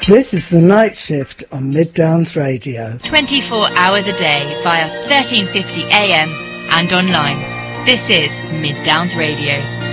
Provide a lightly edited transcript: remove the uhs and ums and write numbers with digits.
This is the night shift on Mid Downs Radio. 24 hours a day via 1350 AM and online. This is Mid Downs Radio.